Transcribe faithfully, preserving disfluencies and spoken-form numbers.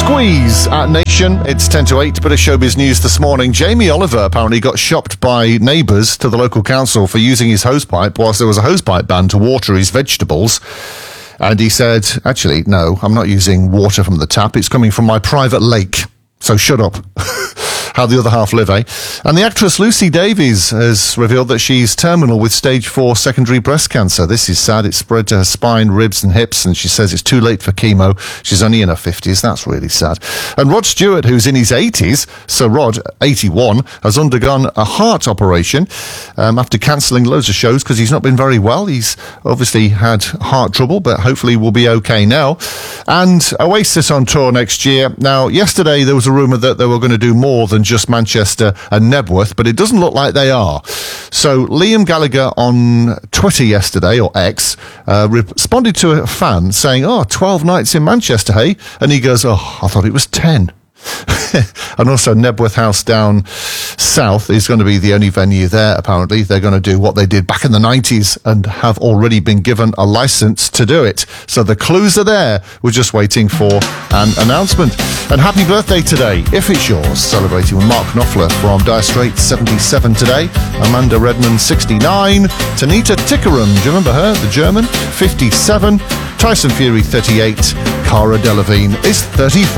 Squeeze at Nation. It's ten to eight, bit of showbiz news this morning. Jamie Oliver apparently got shopped by neighbours to the local council for using his hosepipe whilst there was a hosepipe ban to water his vegetables. And he said, actually, no, I'm not using water from the tap. It's coming from my private lake. So shut up. How the other half live, eh? And the actress Lucy Davies has revealed that she's terminal with stage four secondary breast cancer. This is sad. It's spread to her spine, ribs and hips, and she says it's too late for chemo. She's only in her fifties. That's really sad. And Rod Stewart, who's in his eighties, so Rod, eighty-one, has undergone a heart operation um, after cancelling loads of shows because he's not been very well. He's obviously had heart trouble, but hopefully will be okay now. And Oasis on tour next year. Now, yesterday there was a rumour that they were going to do more than just Manchester and Nebworth, but it doesn't look like they are. So Liam Gallagher on Twitter yesterday, or X, uh, responded to a fan saying, oh, twelve nights in Manchester, hey? And he goes, oh, I thought it was ten. And also Nebworth House down south is going to be the only venue there, apparently. They're going to do what they did back in the nineties and have already been given a licence to do it. So the clues are there. We're just waiting for an announcement. And happy birthday today, if it's yours. Celebrating with Mark Knopfler from Dire Straits, seventy-seven today. Amanda Redmond, sixty-nine. Tanita Tikaram, do you remember her, the German? fifty-seven. Tyson Fury, thirty-eight. Cara Delevingne is thirty-four.